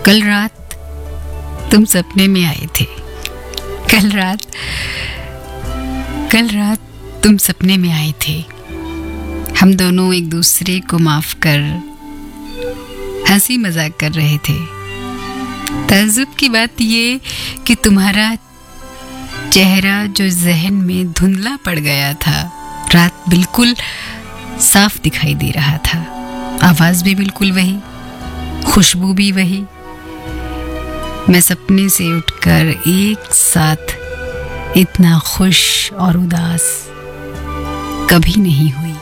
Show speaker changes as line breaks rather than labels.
कल रात तुम सपने में आए थे। कल रात तुम सपने में आए थे। हम दोनों एक दूसरे को माफ कर हंसी मजाक कर रहे थे। ताज्जुब की बात ये कि तुम्हारा चेहरा जो जहन में धुंधला पड़ गया था, रात बिल्कुल साफ दिखाई दे रहा था। आवाज भी बिल्कुल वही, खुशबू भी वही। मैं सपने से उठकर एक साथ इतना खुश और उदास कभी नहीं हुई।